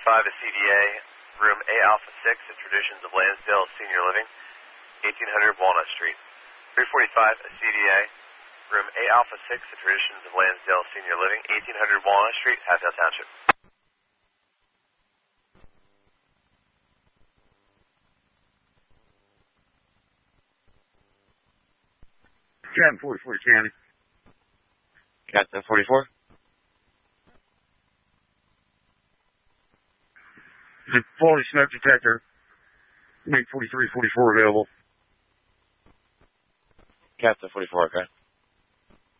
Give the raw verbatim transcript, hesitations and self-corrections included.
forty-five, a C D A, room A Alpha six at Traditions of Lansdale Senior Living, eighteen hundred Walnut Street. three forty-five, a C D A, room A Alpha six at Traditions of Lansdale Senior Living, eighteen hundred Walnut Street, Hatfield Township. Captain forty-four County. Captain forty-four. The quality smoke detector. Make forty-three forty-four available. Captain forty-four, okay.